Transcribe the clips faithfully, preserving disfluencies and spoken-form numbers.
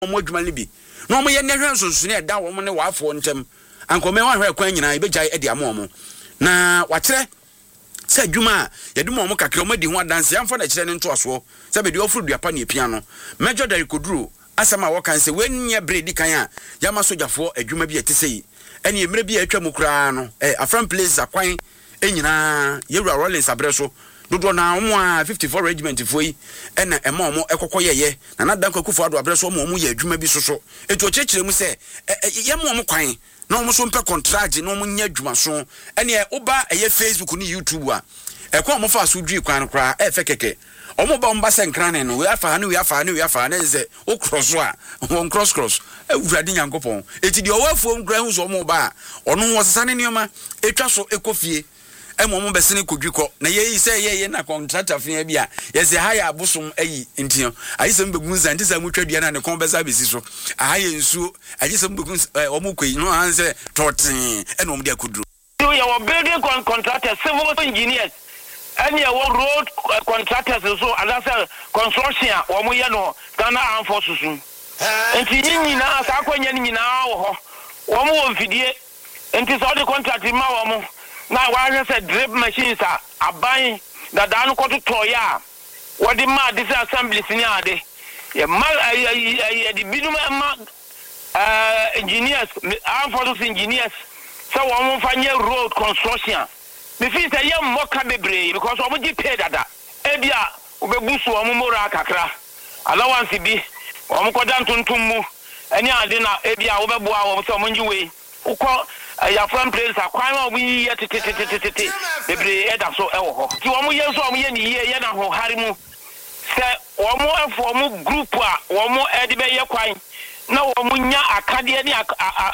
omo adwuma ne bi na omo ye ne hwe nsonso ne da wo mo ne wafo ntem ankome wa hwe kwan nyina ibegya e dia mo mo na wakire se adwuma ye de mo mo kakre omo di ho adanse amfa na kire ne nto aso se be de ofuru duapa ne pia no Major Derek Oduro asama wo kan se wenye bredi kan a yama sojafo adwuma bi etesei ene emre bi atwa mu kura no eh afran place akwan enyina yewura Rollins abreso dodo na omo a fifty-four regiment foi ena ema omo ekokoyeye na na dan kwakufo ado abreso omo omo ye adwuma bi soso eto chechire mu se yema omo kwan na omo so mpe contract na omo nya adwuma so ene oba eye Facebook ni YouTube a ekwa omo fa so dwi kwan kra e fe keke omo ba omba se nkrane no we afa ne we afa ne we afa ne ze o cross a won cross cross ewurade nyankopon eti de owafuo nkra hu so omo ba ono wo sesa ne nioma etwa so ekofie emo mo besene kodwiko na ye yi se ye ye na contractor fia bia ye se ha ya abosom ayi ntio ayi se mbegun za ntisa mu twadua na ne kon besa besi so aha ye nsuo ayi se mbegun omo kwei no han se totin eno mo de akudru you your building contractors civil engineers and your road contractors so another construction o mo ye no Ghana Armed Forces enti nyina asa akwanya nyina wo ho wo mo wo mfidie enti so the contract ma wo mo na wa say drip machines are aban da da no koto toya what the ma this assembly ni ade ye mal the binum ma uh engineers Armed Forces engineers so wo mo fanye road construction me feel say ye mo ka bebre because wo mo gi pay dada e bia obebusu wo mo mora kakra allowance bi wo mo kodan tuntum mu ani ade na e bia wo beboa wo so mo nji we ukọ ya from place akwan ma we ye tititititi bebre e da so e wo ho ti wo mo ye so wo ye ni ye ye na ho hari mu se wo mo efo mo group a wo mo e de be ye kwan na wo mo nya akade ni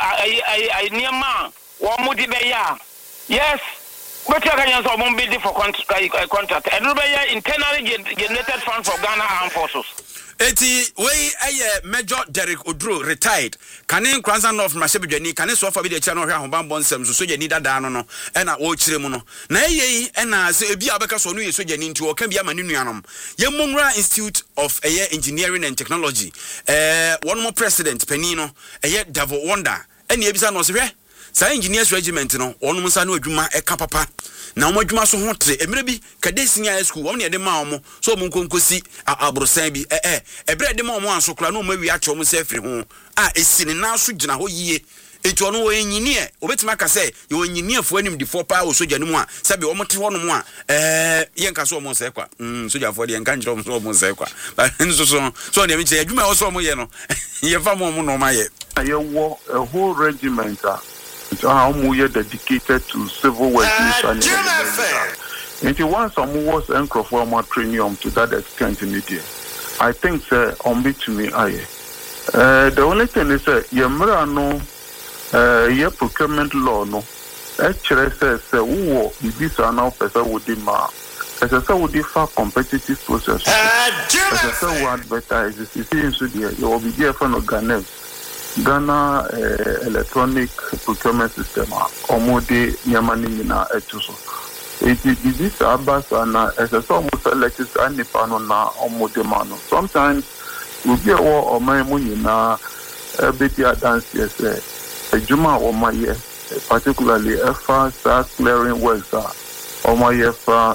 ai niema wo mo de be ya yes but you can so mo be for contract and be ya internally generated fund for Ghana Armed Forces. Eti we aye Major Derek Oduro retired kanin kranza north mashebedwani kanin so fa bi de channel hwe ahobambo nsem so soja ni dada no no e na wo kire mu no na eye e na se ebi abeka so no ye soja ni nti wo kan bia ma nenuanom ye Mongra Institute of Air Engineering and Technology eh one more president penino eye Devil Wonder e na ebisa no se hwe sa engineers regiment no onu nsa na adwuma e ka papa na mo adwuma so ho tre emre bi kade senior school wo ne de ma omo so mo nkonkosi abrosan bi eh eh ebre de ma omo anso kra na omo awi acho mo se afiri ho a esini na so gina ho yie enti ono wo engineer obetima ka se yo engineer fo anim di fo pa o soja nimu a se be omo te ho no mu a eh ye nka so omo se kwa mm soja fo de nka njiro omo so omo se kwa ba nso so so ne mi che adwuma wo so omo ye no ye fa mo omo no ma ye ye wo a whole regiment so how we dedicated to civil work and and once some was anchor for more premium to that extent in India. I think sir on bit to me I uh the only thing is that yemra no uh your procurement law no actually says who this are now person would demand as I said would differ competitive process as I said what advertise is seems to be you will be there for no Ghana Ghana uh, electronic procurement system omode nyamani mina etuso it is this abas and as a some selected and pano na omode mano sometimes we be or my money na a bit dance yes a juma or my year particularly a fast clearing works or my year for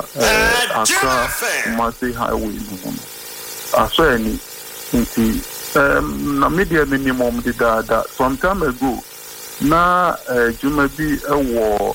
Accra Masi Highway I saw any into Um, na media minimum did that some time ago. Na Juma be a war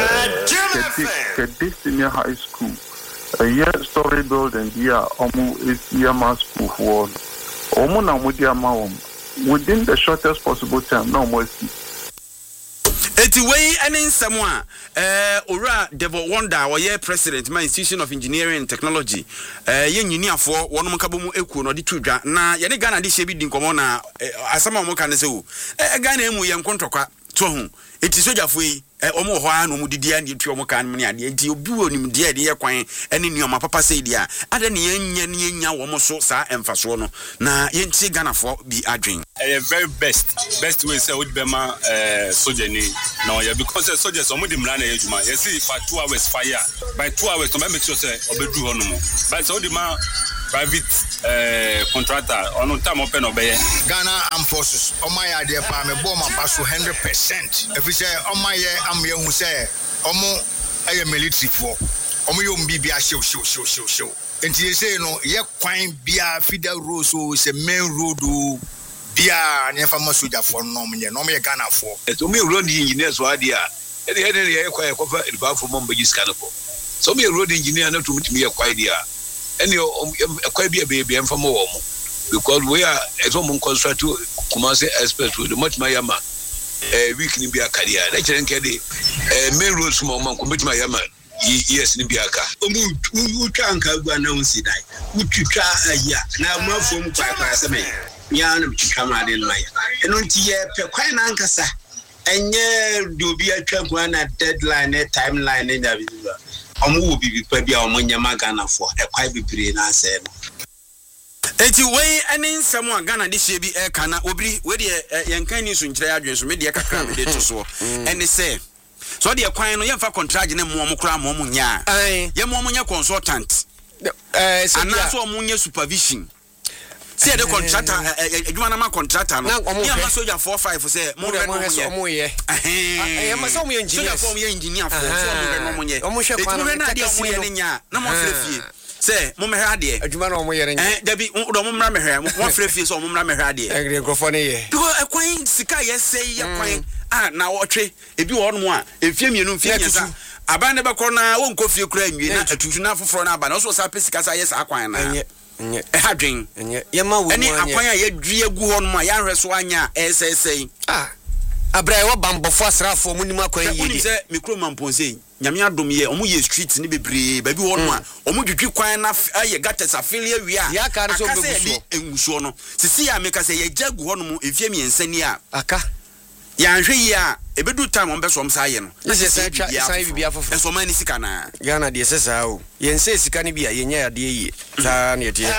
Kedi Senior High School. A year story building here, Omu is Yama School for Omu na Mudia Maum. Within the shortest possible time, no more. Eti wey ene nsemo a eh ora Devil Wonder wo ye president my Institution of Engineering and Technology eh ye nyiniafo wonom kabomu ekuo no de tudwa na ye ne Ghana de hye bi din komo na asama mo kan se wo eh Ghana emu ye nkontokwa to ho eti sojafo yi eh omo ho a no mu didi an de tu omo kan ne ade enti obi onim de de ye kwan ene nioma papa sei dia ade ne yenya ne yenya wo mo so sa emfaso no na ye nti Ghana fo bi adwen eh very best best way say would be ma eh soja ni no yeah because the soldiers omo di mra na ejuma you see for two hours fire by two hours to make sure say obedu ho no mo but so di ma private uh, contractor on time open obey. Ghana Armed Forces, on my idea, for me, bomb up to one hundred percent. If we say, on my year, I'm young who say, Omo, I am military for. Omo, you be a show, show, show, show, show. And you say, no, yeah, quine be a feeder road, so it's a main road, be a never must for no me, no me Ghana for. It's only road engineers who are there. And the other day, I quite cover it about for Mumbai Scanapo. So me a road engineer not to meet me a quite dear. And you quite be a baby and for more. Because we are as woman construct to Kumasi Express with much my yama. We can be a career. Lecture and Keddy, main roads from Mom commit my yama. Yes, Nibiaka. Who can't go announce it? Would you try a year? Now, more from Papa, Yan to come out in life. And on Tia, Pequan Ancasa, and yeah, do be a camp one at deadline, a timeline in the Omu will be maybe our Munyamagana for a quite be pretty nice. Eti way any someone Ghana this year be air kana obri we dey yankan ni so nkyere adwen me dey kakra me dey to so and say so dey kwan no yemfa contract ne mo mo kra mo mo nya ye mo mo nya consultant eh ana so mo nya supervision say the contractor adwuma na ma contractor no ya ma soldier four five say mo re mo ye eh ma so mo engineer so mo engineer for so mo mo ye o mo hwe kwan na dey mo ye ne nya na mo frefie say mo mehra de adwuma na mo yere nya eh da bi do mo mra mehra mo frefie so mo mra mehra de eh grofo ne ye because ekwan sika ye say ye kwan ah na wotwe ebi wo no a efie mienu mfie nyesa aba ne be kro na wo nkofie kura anwie na atutu na foforo na aba na so sa pesika sa ye sa kwan na enye enye eh hadwen enye ye ma wo ani akwan a ye dwie gu ho no ma ya hwe so anya esesei ah abrai wo bambofo asrafo mu nim akwan yi de se mikro mamponse nyame adom ye omu ye street ni bebre ba bi wo no a omu dwidwi kwan na aye gates afilia wi a ya ka so beguso enguso no sisi ya meka se ye jagu ho no mu efie miensa ni a aka ya nhwe yi a ebedu time on beso msa ye no se se twa sai bibia fofo enso mani sika na Ghana de sesa o ye nse sika ni bia ye nya ade yi ta na ye tie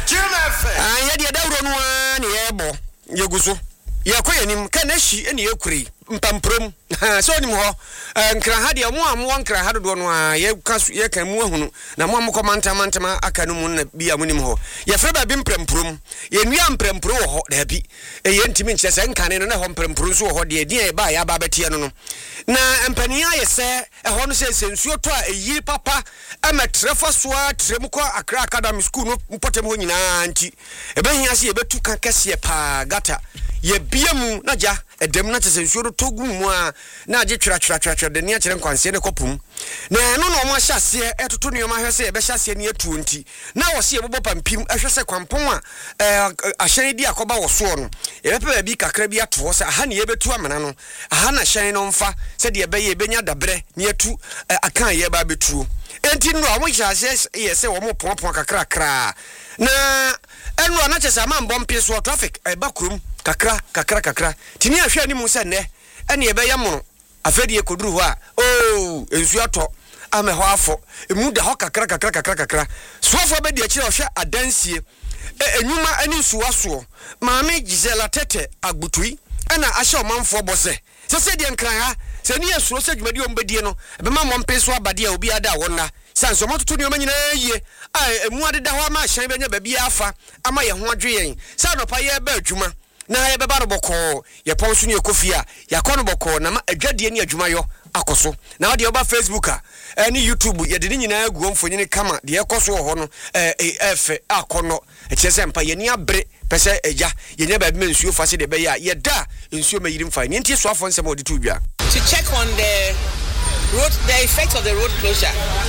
ah ye de dawro no a ne ye bo ye guso ye koyenim ka na hyi ene ye kuri mpamprom so nim ho nkra ha de mo am won nkra ha do no a ye ka ye kan mu ahunu na mo am komanta mantama aka no mu na bia mo nim ho ye fra ba bi mpramprom ye nua mprampro wo ho da bi e ye ntimi nche se nkane no na ho mprampro so wo ho de de e ba ya ba betie no no na empania ye se e ho no se sensuo to a eyi papa amatrefa so a trem ko Accra Academy School no mpotem ho nyina nti e be hia se ye betu kan kase pa gata ye biamu na ja edem na sensuo to gu mu a na age twira twira twira de ne akere nkwanse ne kopum na no no mo ahyase etoto ne ma hwese e be hyase ne atu nti na wo se e bobo pampim ahwese kwampon a ahyan di akoba wo so no e be pa bi kakra bi ato se aha ne ye betu amana no aha na hyan no mfa se de be ye benya dabre ne atu akan ye ba betu enti no mo hyase ye se wo mo ponpon kakra kra na enu ana chese amambo mpeso traffic e ba krum kakra kakra kakra tini ahwe ani mu se ne ene ye be yamono afedi e koduru ho a oh ensu ato ame ho afo emu da ho kakra kakra kakra kakra suafo be de akire ohwe adansie enyuma ani suaso maame Gisela Tete agbutui ana ahye omanfo bose se se de nkran ha se ni esuro se dwumadi ombedie no be ma mompeso abade a obi ada wonna sanso mototo ni omanyina yie a emu adeda ho ama hyan benya ba bia afa ama ye ho adwe yen sa no pa ye ba adwuma na ye beba no boko ye ponso ni ekofia ya kono boko na ma adwade ni adwuma yo akoso na wode oba Facebook a ani YouTube ye de ni nyina agu omfonyini kama de ekoso ho no eh efe akono e chese mpa ye ni abre pese eja ye nya ba bi mensuo fa se de be ya ye da ensuo mayirim fa ni ntie so afo nsem odi tu bia to check on the road the effect of the road closure.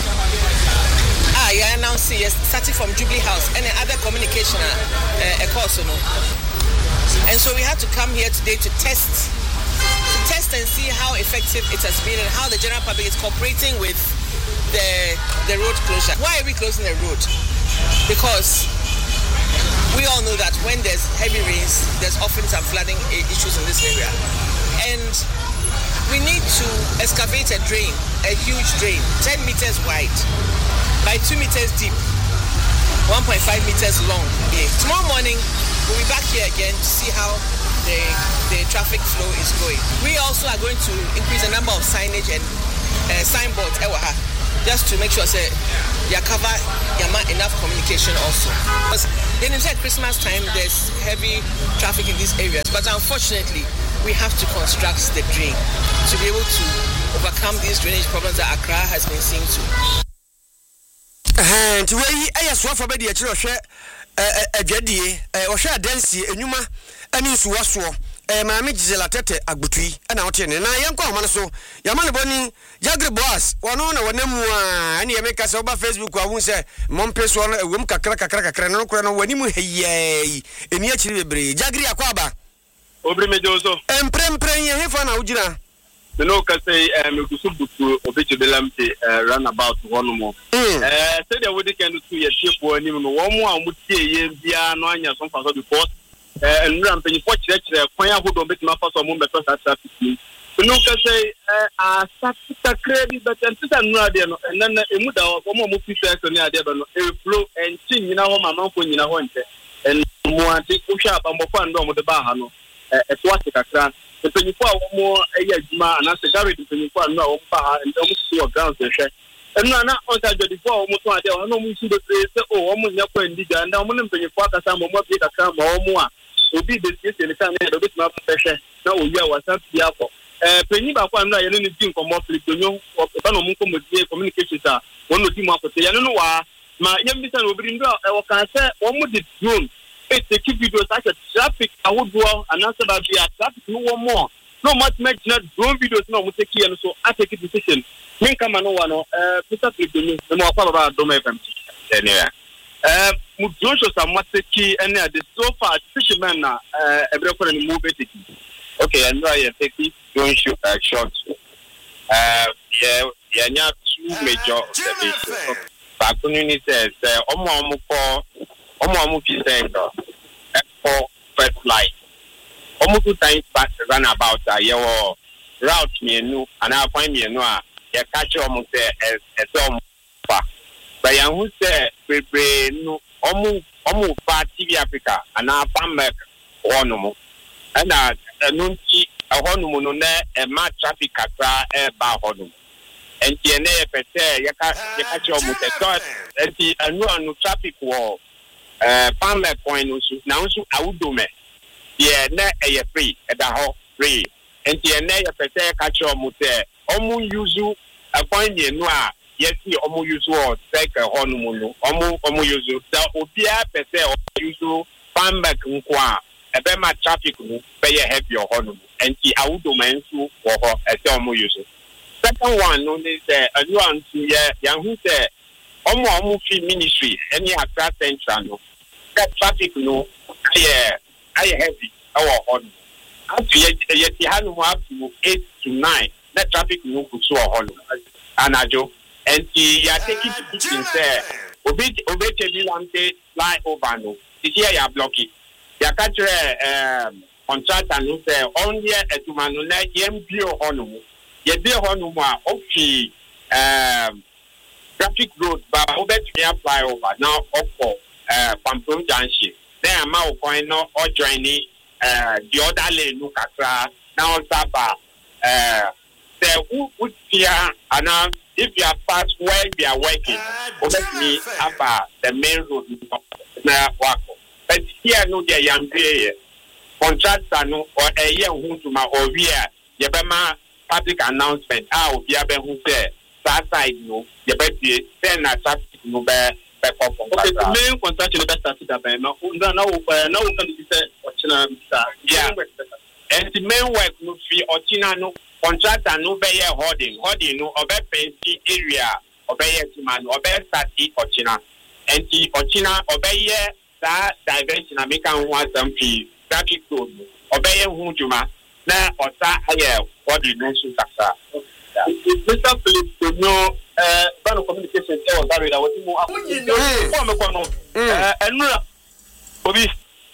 Ah, you are announcing yes, starting from Jubilee House and other communication uh, course, you know. And so we had to come here today to test, to test and see how effective it has been and how the general public is cooperating with the the road closure. Why are we closing the road? Because we all know that when there's heavy rains, there's often some flooding issues in this area, and we need to excavate a drain, a huge drain, ten meters wide by two meters deep, one point five meters long. Yeah. Tomorrow morning, we'll be back here again to see how the the traffic flow is going. We also are going to increase the number of signage and uh, signboards, just to make sure say they cover enough communication also. Because then at Christmas time, there's heavy traffic in these areas. But unfortunately, we have to construct the drain to be able to overcome these drainage problems that Accra has been seeing too. And to where I saw for Betty, a share a jedi, or share density, a numa, and in Suaswo. My Gisela Tete Agbutui and out in and I am common so Yamana Boni Jagri Boss one on one and you make us over Facebook I won't say Mompes one a woman crack a crack a crano crano when you yay in your chili Jagri Aquaba Obrimejoso and Prem Prem Hefana Ujina the no can say Mukusubu to Obichi Belamte run about one more. Said I would can do your ship one even one more would say yeah no anya some for before. And ramping for church, Quaya who don't make my first or moment at traffic. You know, can say, ah, Sata credit, but and sit and radio, and then a muda or more movie says on the idea, a flow and sing, you know, my mouth when you know, and more push up and more fun with the Bahano, a swastika clan. The twenty-four more a year, and as a garage, the twenty-four no, and almost to a ground station. And now, on the twenty-four, almost one day, I know we see the place, oh, almost your friend, and now I'm going to put a some more big account or more. Obi the case in the time that bit my profession now we are was up here for eh penny ba kwa na ye ne din ko mo flip to no ba no mun ko mo die communication sa won no team akote ya no wa ma yem bi san obi ndo e wo kan say wo mo the drone e take video such a traffic awodo anasa ba bia traffic no wo mo no much make na drone videos no mo take here so I take decision men kama no wa no eh Mister Flip to no mo pa ba do me fm anyway Uh, Mujoso Samateki and the so far fishermen na uh every move it. Okay, and I take it don't shoot uh, short. Uh yeah, yeah, two major observations. Bakununi says uh Omo Omo for Omo Omo Pisendo for first light. Omo two times back run about uh your route me no and I find me no uh yeah catch Omo say as as Omo but yan who say we no omu omu pa T V Africa and our farmer onomo and na nunti ahonomo no na e ma traffic atra e ba hono enti ene e pete yaka yaka che omu te so enti anu anu traffic wo eh farmer point no so na so awudome ye na e ye free e da ho free enti ene e pete yaka che omu te omu use appoint ye no a yes, omo use or take a honumuno, omo omo use the opia pese or use fan back nkwa, a bema traffic no pay a heavy or honum, and the auto mensu or a omo use. Second one, no, is a new one to young who say omo omo free ministry, any Accra Central, that traffic no, I I heavy our honum. After yet, yet the hanum up to eight to nine, that traffic no could so a honum. Anajo. And he are taking to kitchen there. Obey obey Chebilante fly over no. This year you are blocking. You are catching um contract and no say only a two man no na M P O hono. Ye be hono ma okay um traffic road but obey to fly over now up for uh Pampton Junction. Then am I going no or joining uh the other lane no Accra now Saba uh the who would fear and now if you are past where we are working, let me about the main road now work. But here no the young player contractor no or a year who to my or we are Yabama public announcement. Ah, we are who say that side no, the better then I start no bear back up. Okay, the main contractor the best at that now now now can be said yeah. And the main work no free or China no contractor no be here holding holding no obe fancy area obe here man obe thirty ochina and the ochina obe here that diversion na make am want some fee traffic road obe here hu juma na osa aye holding no so kasa. Mister Philip no eh ban communication e o that what you mo ko me ko no eh enura obi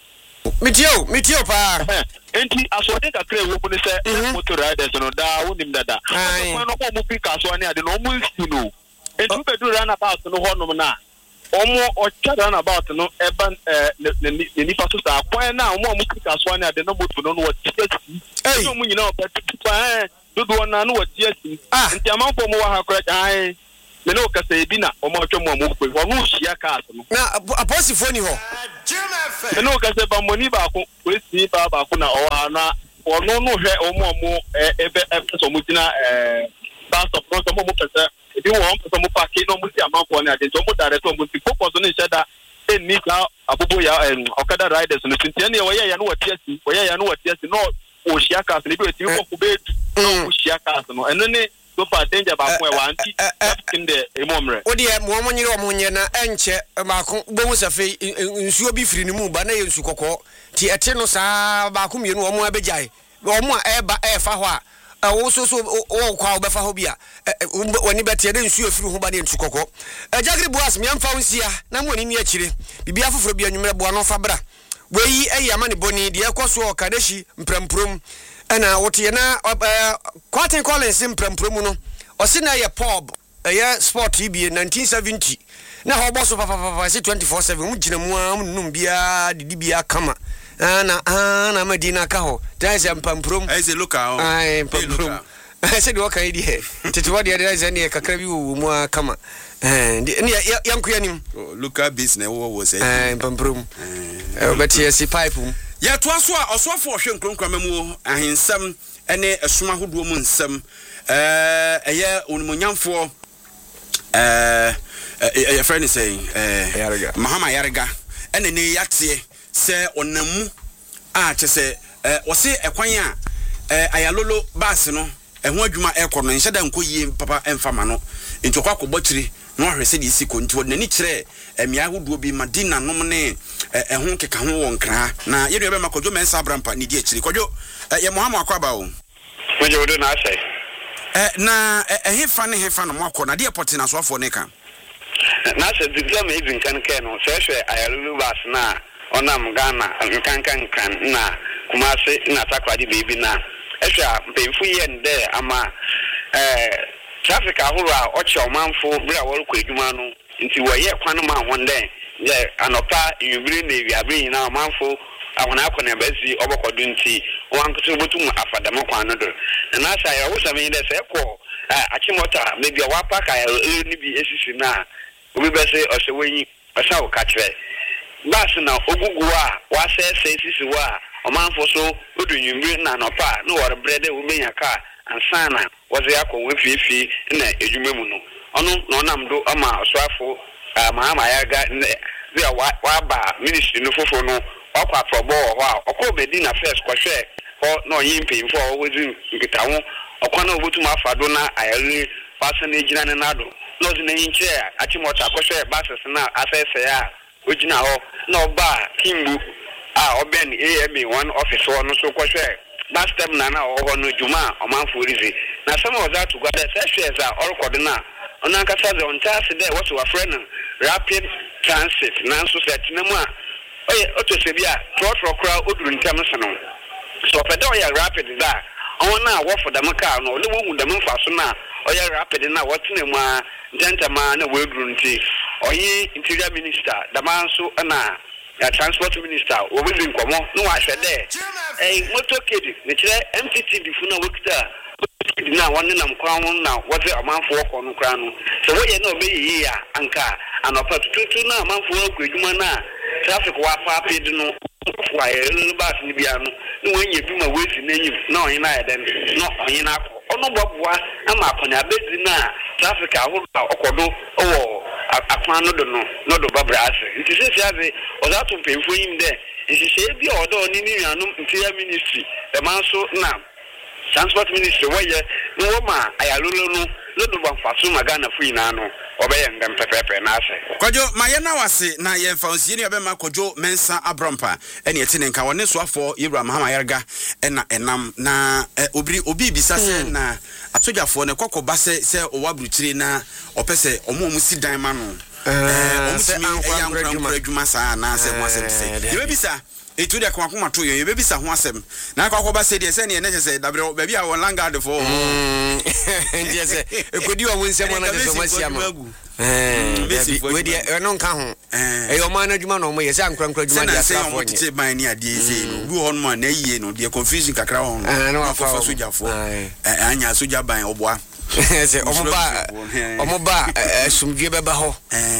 Mitio, mitio pa. Enti asode ka kre wo ko se motor riders no da wonim dada. Ko no ko mo pick aso ani ade no mo nsi no. Enti be do run about no ho no na. Omo o cha run about no eba ne ni fa so sa kwan na omo mo pick aso ani ade no motor no no wo tiasi. Ei no mo nyina o pa pa eh do do na no wo tiasi. Enti amanfo mo wa ha kra ai. me no ka say bi na o mo twem mo ko wo no hia cars no na aposifo ni ho me no ka say ba moni ba ko we si ba ba ko na o ana o no no hwe o mo mo ebe ebe so mo dina eh ba so pro so mo mo pese e bi wo so mo pa ke no mo si amanfo na de so mo direct mo si focus no sheda ni ka abubu ya okada riders no tintia ne wo ye ya no watiasi wo ye ya no watiasi no o hia cars ne bi o ti ko ko be no o hia cars no eno ne so far danger ba ko e wa anti in the emomre o de mo mo nyire o mo nye na enche ba ko bohu safe nsuo bi firi ni mu ba na ye nsu kokko ti ete no saa ba ko mienu o mo abegyae o mo a e ba e fa ho a wo so so o kwa o be fa ho bia woni betie de nsuo firi ho ba na nsu kokko Jagri Boas me amfa wonsia na mo ni ni akire bibia foforo bia nwumre boa no fa bra weyi eyi amane boni de ekoso o kadeshi mpramprom ana wote na Quatin Collins mpramprom no o se na ye pub ye sport bi nineteen seventy na ho boso papa papa se twenty-four seven mu gina mu num bia didi bia kama ana ana madina ka ho daise mpramprom ai se local ai mpramprom se de waka idi he tete wade daise ne kakra bi wo mu kama eh ni yanku yanim local business wo wo se eh mpramprom eh betie si pipe ya to aso a osofo hwe nkronkran mamu ahensam ene esoma hodo mu nsam eh eye onumunyamfo eh eh friend say eh Mahama Yarega ene ne yate se onamu a chese eh wose ekwan a eh ayalolo bas no eho adwuma ekọ no nhyeda nkoyie papa emfama no ntokwa kobotiri no ahwese de isi ko nti nani kire emia hodo bi madina nom ne ehun keka ho won kra na yedu be makojo mensa abrampa ni di akiri kojo ye Muhammad akwaba o kojo do na asai eh na ehefa ne hefa no makọ na de poti na so afọ ne kan na se digla me even kan kan no se hwe ayalulu bas na onam Ghana kan kan kan na Kumasi na takwadi baby na ehwa mpemfu ye nde ama eh traffic ahuru a oche omanfo bra wor ko eduma no nti wo ye kwan ma honde ye anopa yubiri na ewiabe nyina omanfo ahona akona basi obokodu nti wankutu botum afadam kwan no do na asa ya wo same de se ko achimota maybe wa paka ya ni bi esisi na obi bese osewenyi asa wo katre bas na ogugu a wa se se esisi wa omanfo so odunyumbi na anopa no wor brede wo menya ka ansana waze yakọ wefifi na edwuma mu no ono no namdo ama oswafo Mahama Yarega ze wa ba ministry no fofo no akwa probo ho a okọ bedi na first kwhwe ho no yimpimfo o wezi nkitawo okọ na obotu afado na ayari pasan ejina ne nado no ze na yinche achimota kwhwe bases na asese ya ojina ho na oba kimbu a oben A M A one office ho no so kwhwe last time na na oho no juma omanfo rizi na some of that to go there shares are all coordinate on ankasa the on task there what our friend rapid transit na so set na mu a oye oto se bia trot rokra oduru ntam so no so pedo ya rapid da on na wo for dem car no le wo hu dem mfa so na oye rapid na what na mu a gentleman na we duru nti oye interior minister da man so na ya transport minister wo bi nkomo no wa hwede eh motorcade ne kire M T T bi fu na wokita na wonne nam kwan na woze amanfo ko no kran no so wo ye na obeyi ya anka anopa tutu na amanfo ko edwuma na traffic wa pa ped no wa ye bas ni bia no no wenye bi ma wesi na nyim na onye na ya den no onye na akọ ono boboa ama akonya bezi na traffic ahụ okodo owo akwan no do no no do babrase nti sisi ase ozato mpemfo yim de nsise bi odo ni ni nuanum interior ministry e manso na transport ministry woye no ma ayalolo no no do banfaso magana fu na no obeye ndem pepepe na ase kojo mayena wase na ye fansie ni obema kojo mensa abrampa ene eti nka wone so afọ Yewura Mahama Yarega ena enam na obiri obi bisase na atojafo ne kokoba se se owabruchiri na opese omo omu si dan ma no eh omu si ankura adwuma sa na se mo asem se ye bisa etu de kwa kuma to ye bisa ho asem na kwa koba se de se ne ne se dabre ba bia won langard fo nje se ekodi wa won se mo na de so masiama eh we de no nka ho eh yo man adwuma no mo ye se ankura ankura adwuma dia sa fo nye ban ni ade se no du hon mo na yie no de confusion kakra ho no no afa sojafo eh anya soja ban oboa Say omoba omoba sumdwe beba ho.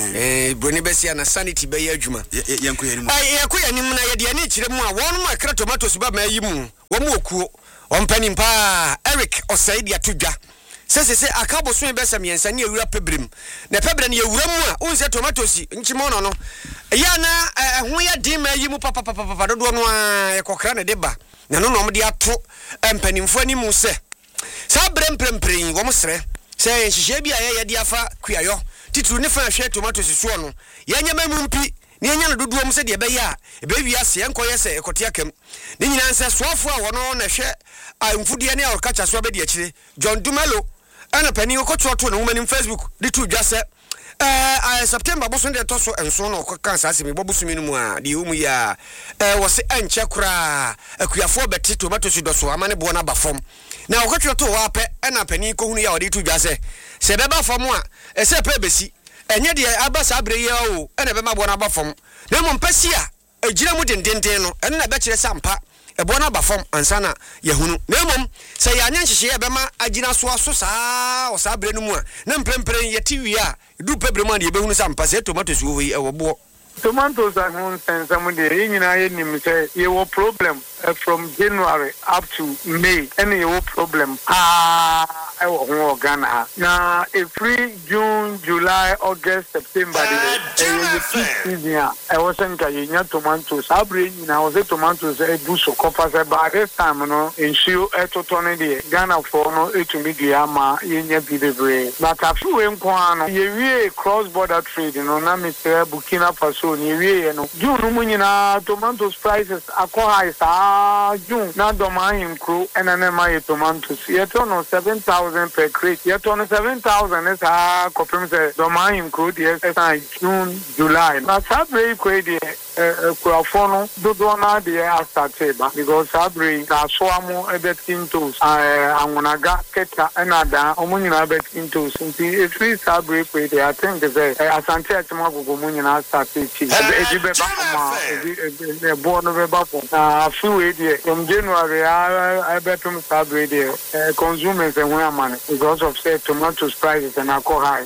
Eh broni besia na sanity be ya adwuma. Yenko ya nimu. Ai yenko ya nimu na ye de ani kire mu a won ma kra tomatoes ba ma yi mu. Wo mu okuo. Ompani mpa Eric Osaidi atudwa. Sese se akabo so be sam yensa ne ewura pebrim. Na pebre ne ewura mu a unse tomatoes nchimo no no. Ya na ho ya din ma yi mu papa papa papa dodo no a ye kokra ne deba. Na no no mo de ato empanimfo ani mu se. Sa bremprempren wo mo sere. Se yenhihye bia ye ye de afa kuayo. Titru ne fa hwe tomatoes so no. Ya nyama mu mpi. Ni anya no dodo mu se de be ya. E be wi ase enkoye se ekote akam. Ni nyina nse soafo a wono na hwe amfudie ne orkacha so be de akire. John Dumelo ana pani okoto to no woman Facebook de tu dwa se eh September boso de to so enso no kansa asemi bobusumi no mu a de umu ya eh wo se enche kura akuafo beti tomatoes do so amane bo na bafom na okoto to wa pe ana pani ko hunu ya ode tu dwa se se be bafom a e se pe besi enye de abasa abre ya o ena be ma bo na bafom na mo mpasi a ejira mu dendenden no ena be kire sampa ebo na bafom ansana yehunu na mom se ya anya nhihye be ma agina so aso saa o saa bre no mu a na mprempren yeti wi a du pebre man ye be hunu sampa se tomatoes wo yi e wo bo tomatoes are non sense am de nyina ye nim say ye wo problem uh, from January up to May and ye wo problem ah e wo ho Ghana na every June July August September the season I wasn't going to tomatoes abre nyina was tomatoes e du so kofa se ba this time no ensure e totone de Ghana for no e to me dia ma ye nya bi bebre but afu we nko ano ye wie cross border trade no na me say Burkina Faso ni wie no June mu nyina tomatoes prices akọ high sa June na do ma him kro ena na ma ye tomatoes ye to no seven thousand per crate ye to no seven thousand is a kopem say do ma him kro de June July na sabre ko de kurafo no do do na de start ba because sabre na so amu ebetin to anwonaga keta ena da omu nyina betin to nti efri sabre ko de I think say asante atema gogo mu nyina start chi ejibe ba ma e bo no be ba fo na fiwe de from January I betum sabre de consumers and when man because of say tomatoes prices and alcohol high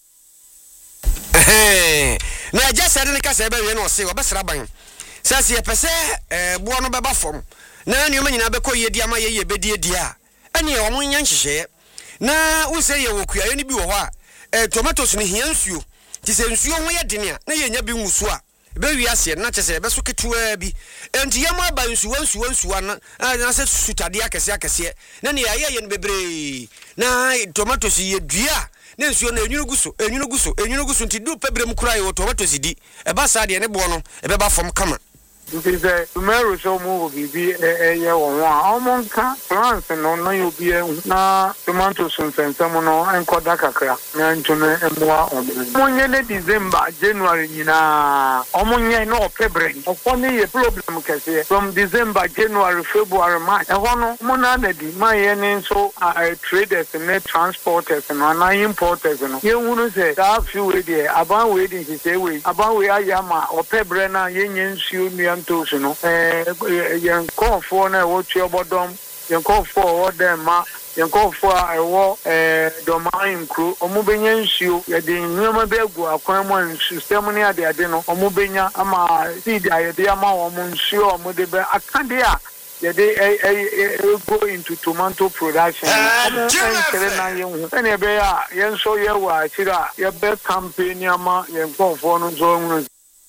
na just said ni ka se be we no se obesra ban sase ye pese eh bo no be ba fom na nyoma nyina be ko ye dia ma ye ye be die dia ene o mo nya nhihye na wo se ye wo kuaye ni bi wo ho a eh tomatoes ni hia nsuo ti se nsuo ho ye dene a na ye nya bi ngusu a be wi ase na chese be so ketua bi enti ye ma ba nsuo nsuo nsuo na na se sutade akese akese na ne ye ye no bebre na tomatoes ye dua na nsuo na enwunu guso enwunu guso enwunu guso nti du pebrem kura ye tomatoes di e ba sa de ne bo no e be ba fom kama nti se tomatoes so mu bi bi e ye wo ho a omonka France no no yo bi na tomatoes nsense mu no enkoda kakra na ntune emwa omonye ne December January nyina omonye no February ofone ye problem kese from December January February March e hono mo na na di ma ye ne so traders and transporters and na importers no ye hunu se da few we dey aban we dey say we aban we ayama o February na ye nyensuo mi to so no eh yen confo na wo tue bodom yen confo wo dem ma yen confo a wo eh domain kru omubenya nsuo ye de nyoma be agu akwan mu system ne ade ade no omubenya ama seed ayede ama wo mu nsuo omude be akande a ye de go into tomato production and na yen hu ene be ya yen so ye wa akira ye be campaign ama yen confo no so hu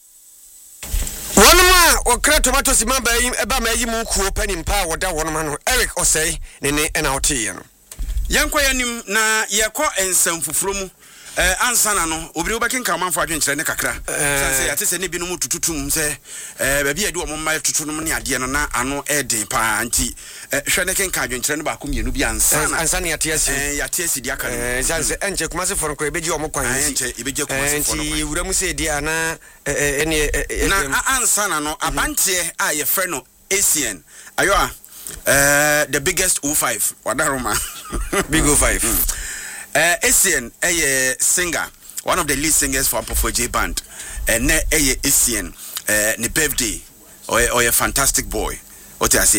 Wonma okra tomatoes mamba eba ma yi mu kuo pani mpa woda wonma no Eric Osei ne ne na otiye no yankwa yanim na yekọ ensam fufuro mu eh ansana no obiri obakenka manfo adwenkyere ne kakra sanse yate se ne bi no mu tututum se eh ba bi ade o momma tutu no ne ade no na ano eden pa anti hwe ne kenka adwenkyere ne ba ko mienu bi ansana ansana yate asi eh yate asi di aka eh sanse enche kuma se foro ko ebeji o mo kwan enche ebeji kuma se foro anti wura mu se dia na ene na ansana no abante a ye frɛ no Asian ayo a uh the biggest O five wadaroma big O five uh Asian a singer, one of the lead singers for Ampofo J band and a Asian uh ne birthday or or a fantastic boy what I say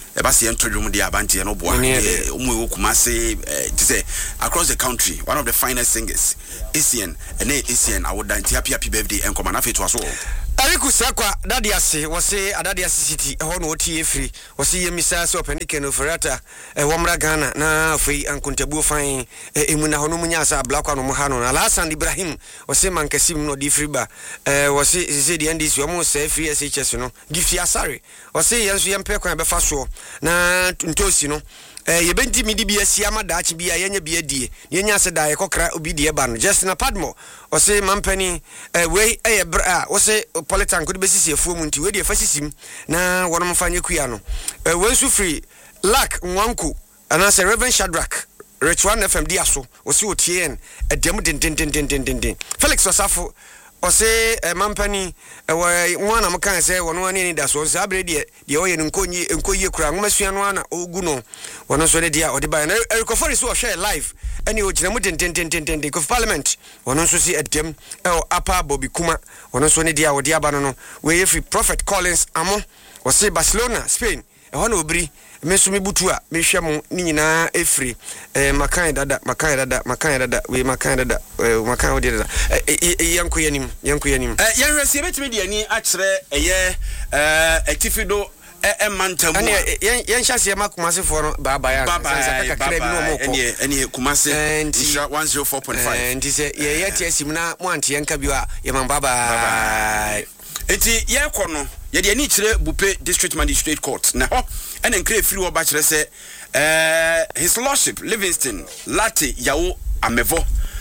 e ba se ento dwom de abante no boa omo Kumase to say across the country one of the finest singers Isian and Isian I would happy happy birthday and come na fe to aso Ariku Sakwa dadi ase wose adadi ase city ho no tie free wose ye misa so penike no ferata e womra Ghana na afei ankontabu fan emu na hono munya asa blakwa no ha no Alhassan Ibrahim wose mankasim no di free ba e wose se di ndc wo se free S H S no gift ya sare wose yenso yempe kwan be fa so na ntosi no eh yebenti midi bia siama daachi bia yenya bia die yenya se dae kokra obi die ba no just na padmo o se mampani eh we eh bra o se politan ko de besisi afuom nti we de fasisim na wonom fanye kuya no eh we su free lack nwanku ana se Reverend Shadrack Rich one F M dia so o se otien edem den den den den den den Felix Osafo o se mampani e wana mkan se wono ani ni da so se abre de de o ye nkonyi nkoyi kura ngomasua no ana ogu no wono so de dia o de ba na erikofori so o share live ani o gina mu den den den den den of parliament wono so si edem e o apa Bobby Kuma wono so ne dia o dia ba no no we free Prophet Collins amo o se Barcelona Spain e hono obri mesumi butu a mehwe mo ni nyina efri eh makan dada makan dada makan dada we makan dada makan odi dada yanko yanim yanko yanim eh yan resi betimi de ani a kire eye eh atifido e mantamu ani yan hyase makumase for no baba ya sasa kakra bi no moko eni eni kumase one oh four point five nti se ye ye tiesim na mo ante yanka bi a ye man baba eti ye kono ye de ani kire Bupe District Magistrate Court na ho ene nkre free wo ba kire se eh His Lordship Livingston Lati Yawo Amevo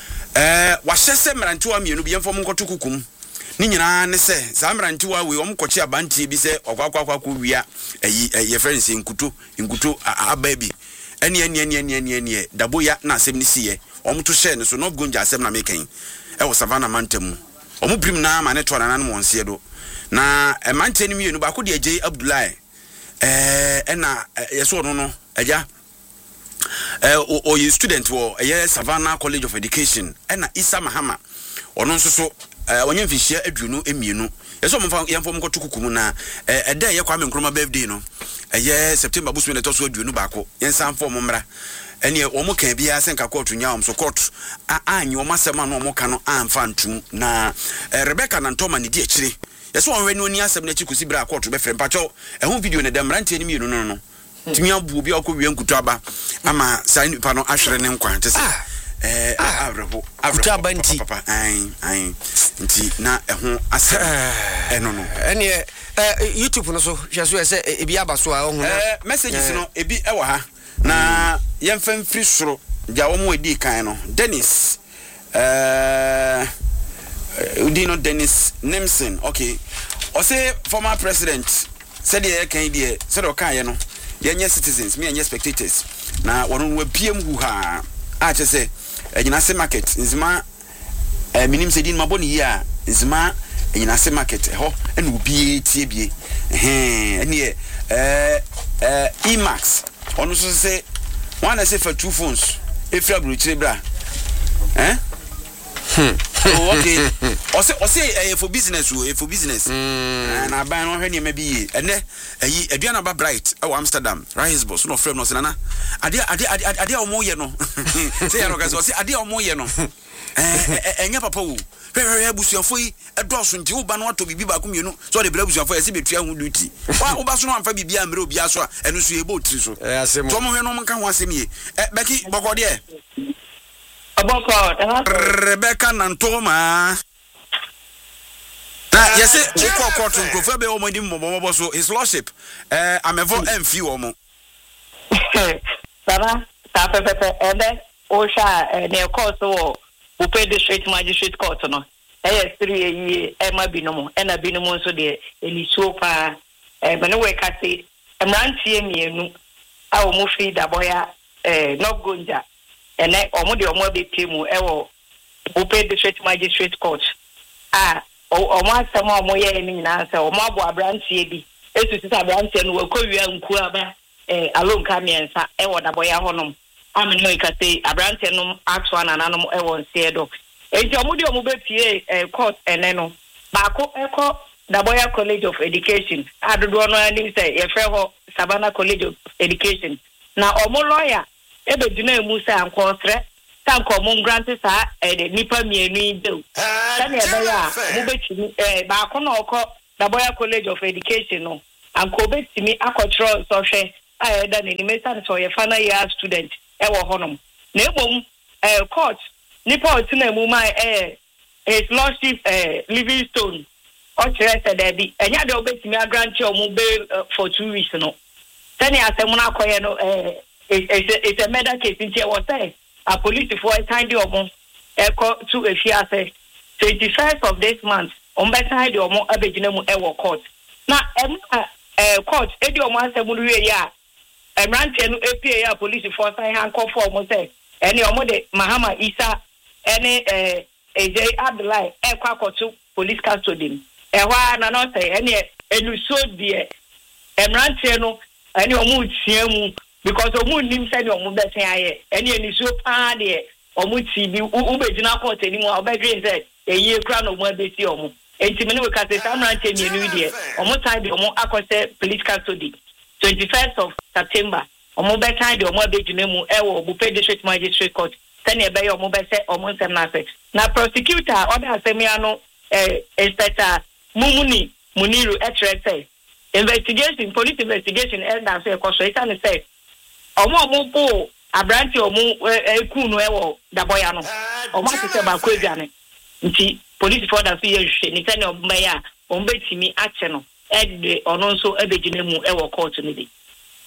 eh wa hyese mrantewa mienu bi yemfo nkoto kukum ni nyina ne se za mrantewa we om kochi abantie bi se okwakwakwa wia eyi ye friends nkuto nkuto ababi ene ene ene ene ene daboya na asem ni siye om to share ne so no gonja asem na mekan e wo Savannah Mantamu om brim na ma ne to na nan mo nse do na e manteni mienu ba ko de J Abdullahi eh ena yeso no no eja eh o o student wo eh Savannah College of Education ena Isa Mahama ono nso so eh onye mfihia aduonu emienu yeso mo fa yemfo mo kotukukum na eh eda ye Kwame Nkrumah birthday no eh September busu ne to so aduonu ba ko yensan fo mo mra ene o mo kan bia senka court nya om so court a anyi o masema no mo ka no amfa ntum na Rebecca Nantoma ne di akire yeso on wenu oni asem na chikusi bra court be frem pacho ehun video ne demrante ni mienu no no timi abu bi akọ nkutu aba ama sai pa no ahwere ne nkwan te se eh abrebo abrebo aba nti ai ai nti na ehun asem eh no no ene eh YouTube no so hweso ese ebi aba so a ohun eh messages no ebi e wa ha na yemfam free soro ja wo mo edi kan no Dennis eh Udino Dennis Nemson okay o say former president said the kan die said o kan ye no yenye citizens me yenye spectators na wono wa biem hu ha a che say enyina se market nzima eh minim se din maboni ya nzima enyina se market ho ena obi tie bie eh ene eh eh Emax onu so say one say for two phones if you bro bra eh oh okay o say o say eh for business o for business na ban no hwe ne ma bi ene ayi aduana ba bright e Amsterdam rise boss no frame no se na ade ade ade o mo ye no say ya no ga so say ade o mo ye no eh enya papa wo hwe hwe busuafo yi edoso nti wo ba no ato bibi ba ko mienu so de bra busuafo ya se betua hu duty wa wo ba so no amfa bibi amre obi aso a eno so ye bo tiri so to mo hwe no nka ho asem ye eh beki bokode e Aboko, Rebecca Nantoma. Na yese chiko court nkrofo be o modi mbobo so His Lordship eh amevo emfi wo mo. Baba, ta pepe ebe o sha ne court wo Bupe District Magistrate Court no. Eh three yi e ma binomo, e na binomo nso de elisuo pa eh bene we kase emrantie mienu a o mo fi daboya eh no gonja. Ene omo de omo be temu ewo Bupe District Magistrate Court ah omo asema omo ye ni nyina se omo abo abrantie bi esu sisa abrantie no wakowia nku aba eh alonka miensa ewo daboya honom amene no ikase abrantie no atwa nananom ewo nse do eji omo de omo be pie eh court ene no ba ko eko Daboya College of Education. I don't know any say a friend Savannah College of Education. Now, omo lawyer, ebe june Musa and Quastre, some common granted sa e nipa mienu do. Sani ebe ya mube eh bakono oko Daboya College of Education no. And kobe timi akotro so hwe ayeda ni mesa so ye final year student e wo honom. Na ebom eh court nipa otina mu mai eh his lordship eh Livingstone or said that the and ya obey me a grant your mobile for two weeks no. Then I said when I call no eh it's a murder case in here was say a police for a time the omo e call to a fear say twenty-first of this month on better the omo abegina mu e court. Now eh court e di omo asem no we ya emrante no A P A police for sign hand call for omo say any omo de Mahama Isa any eh A J Abdullahi e kwa kotu police custody ehwa na no say any enuso de emrante no any omo tiamu because omo nim say omo betin aye any enuso pa de omo ti bi ubegina court ani mu obedwe say eye kra no omo abeti omo enti me ne we ka say emrante ni enu de omo time de omo akose police custody twenty-first of September omo betin de omo abegina mu e wo Bupe District Magistrate Court sani ebe yo mo be se omo nsem na se na prosecutor order asemia no eh inspector Mumuni Muniru etrese investigation police investigation elder say ko so ita ne say omo omo po abranti omo eku no e wo Daboya no omo se ba ko aduane nti police for that say hwe ni sani omo ya omo betimi ache no e ono nso ebegina mu e wo court no bi.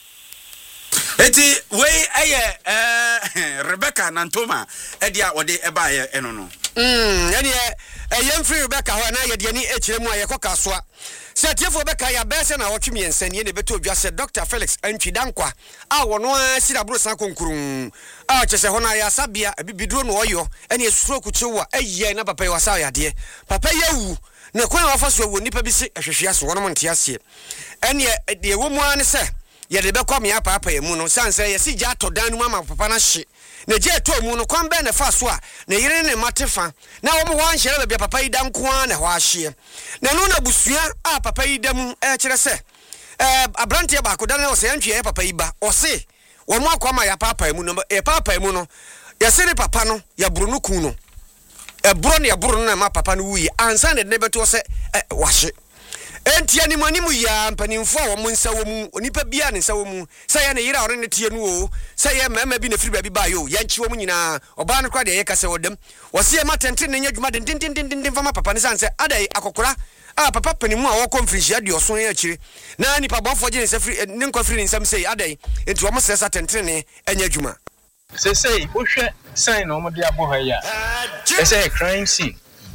Eti we aye eh Rebecca Nantoma edia wode eba ye eno no. Mm ene eh yemfri Rebecca ho na ye de ni echire mu aye koka soa. Se tiefo Rebecca ya bese na wotwe miensane ne beto odwa se Doctor Felix Antwidankwa a wono asira bro san konkurun a chese ho na ya sabia bibiduro no oyo ene esuro kuchewa aye na papa wasa ya de papa yawu na kwan wafa so wo nipa bi se ehwehwe aso wono monte ase ene de wo mu an se ye de be kwa me apa apa emu no sanse ye si ja to dan mu ama papa na hye na je to mu no kwan be na fa so a na yire ne matefa na wo mo ho anhyere be papa yi da nko a na ho ahye na no na busua a papa yi da mu e kire se eh abrante ba ko da na o se antwe ye papa yi ba o se wo mo akwa ma ya papa emu no e papa emu no ye se ne papa no ya buru no ku no e buru ne ya buru no na ma papa no wuyi ansa ne ne beto se wahye enti ani manimu ya mpanimfo wo munsa wo mu onipa bia ne nsa wo mu sai ya ne yira ore ne tie no o sai ya mama bi ne firi ba bi ba yo ya nchi wo mu nyina oba no kwa de ye kase wodam wo se ma tente ne nya dwuma de din din din din fama papa ne sanse adai akokora a papa panimu a wo konfirisi ade oso ya chire na nipa bonfo je ne se firi ne nkwa firi nsam sei adai enti wo mo se sa tente ne anya dwuma se sei wo hwe sign no mo de abo ha ya e say crime scene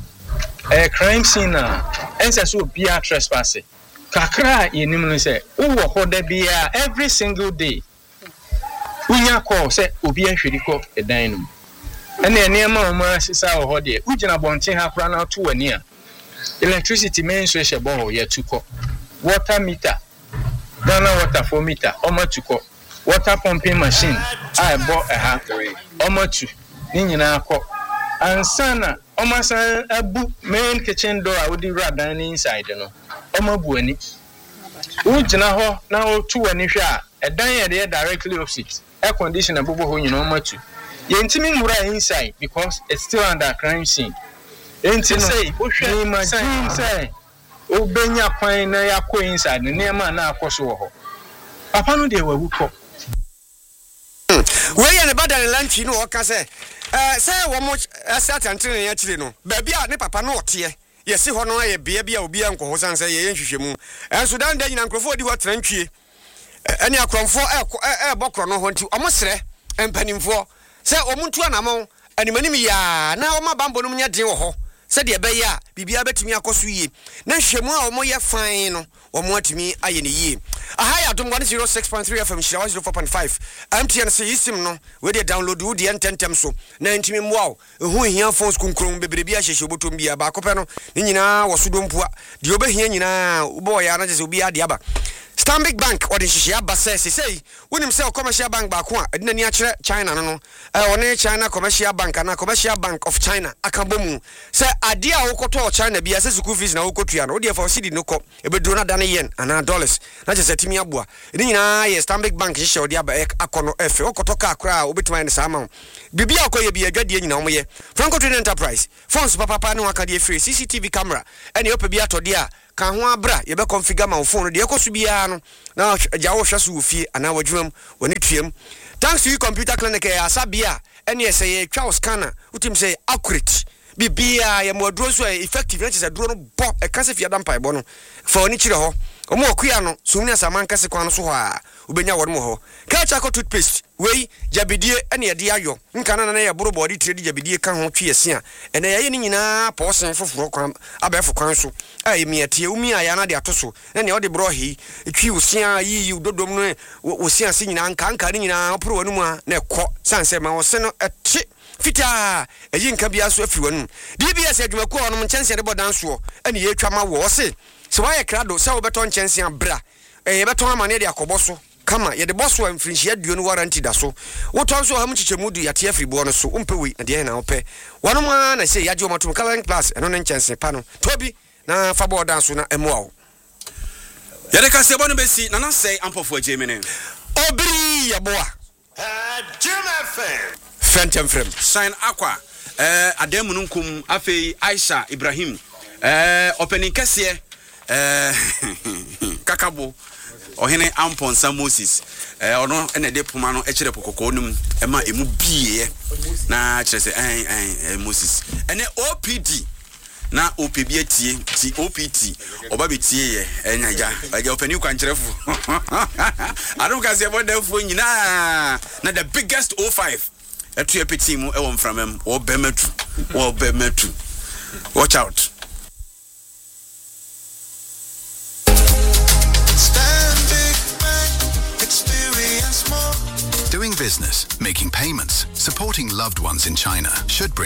a crime scene na ense so bia trespass kakra yenim no say wo ho da bia every single day unya call say obi ahwedi ko edan no ene ene ma o ma sisa wo ho de ugina bonten ha kra na to wani a electricity main so she bo ye tuko water meter Ghana water for meter o ma tuko water pumping machine I bo e ha o ma tu ni nyina akọ ansana omasan abu main kitchen door a wodi radan inside no omabu ani ugina ho na o tu ani hwe a edan ye dey directly opposite air conditioner bobo ho nyina omatu ye ntimi mura inside because it's still under crime scene enti say o hwe imagine say o benya kwan na yakọ inside ne ma na akọso ho papa no dey wawu ko we ye ne badale lanchi no o ka say eh say wo mo asat antene ya chire no ba bia ne papa no ote ye si ho no aye bia bia obi anko ho san say ye nhwehwemu enso dan da nyina nkrofo odi ho trantwie ene akromfo e e bokro no ho nti omo sere empanimfo say omuntu anamon animanim ya na oma bambo no nya den wo ho se de be ya bibia betimi akoso yi na hwemu a omo ye fan no omo atimi aye ne yi ahaya dum one oh six point three F M shira one oh four point five M T N say isim no we dey download wo dey ententem so na ntimi mwa ehu hia phones kunkron bebrebe a hyehye botom bia ba kopɛ no nyina wo so dompua de obehia nyina wo bo ya na je se obi ade aba Stanbic Bank or the Shia Basse say, when himself commercial bank back one, and then China no, uh, China commercial bank and a commercial bank of China, Akabomu. Say, idea Okoto China be as a school fees now Okotian, or for city no cop, a bedona dana yen and a dollars. Not just a Timiabua. Nina, Stanbic Bank is showed Yaba Akono F, Okotoka Kra, Obitman Salmon. Bibia Koya be a good year in Omoye. Franco Enterprise, Phones Papa no Akadi free C C T V camera, and the Opebiato dia. Kan ho abra ye be configure ma phone de ekoso bia no na jawo hwase wo fie ana wadwum woni tuam thanks to you computer clinic e asabia ene ese ye twa scanner utim say accurate bibia ye moduro so effective na chese duro no bo e kase fie da mpai bo no fa oni chire ho omo okua no sumni asaman kase kwan so ho a ubenya wor mo ho ka cha ko toothpaste wei jabidie ene ye de ayo nka na na ye boro body trade jabidie kan ho twe ese a ene ye ni nyina posen foforo kwan abefo kwan so ai miatie umi aya na de atoso ene o de bro hi etwi osia yi yi dodom no osia se nyina nka nka ni nyina opro wanu mu a na ekọ sanse ma wose no eti fita eyi nka bia so afiri wanu D B S adwumaku hono nchense de bodanso ene ye twa ma wo se se wa ye krado se wo beton nchense abra eh beton amane de akoboso kama ye de boss wa mfrinhia duo no warranty da so woton so ha mchichemu du yate afiri bo no so umpewi na de na ope wanu ma na se yaje o matum coloring class eno ne nchense pa no tobi na fabo dance na emo yade ka se bonu besi na na say ampofo ajemene obri yaboa Jim F M Phantom Frame Shine Aqua eh ademu nkum afei Aisha Ibrahim eh opening kese eh kakabo ohene Amponsa Moses eh ono ene de poma no ekire pokoko num ema emu bie na kire se eh eh Moses ene O P D na O P B tie ti O P T oba betie ye enyaja aja opani kwankyerefo adom ka se bodafo nyina na the biggest O five etu epeti mu e won framem o bematu o bematu watch out. Stanbic Bank, experience more. Doing business, making payments, supporting loved ones in China should bring